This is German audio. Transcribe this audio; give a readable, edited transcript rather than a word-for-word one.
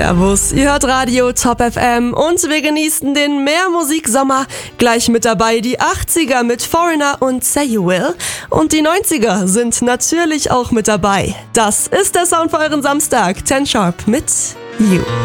Servus, ihr hört Radio Top FM und wir genießen den Mehrmusik-Sommer. Gleich mit dabei die 80er mit Foreigner und Say You Will und die 90er sind natürlich auch mit dabei. Das ist der Sound für euren Samstag, 10 Sharp mit You.